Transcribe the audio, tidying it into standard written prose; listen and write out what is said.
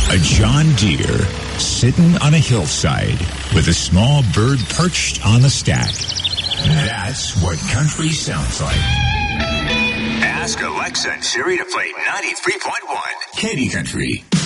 A John Deere sitting on a hillside with a small bird perched on the stack. That's what country sounds like. Ask Alexa and Siri to play 93.1 Katy Country.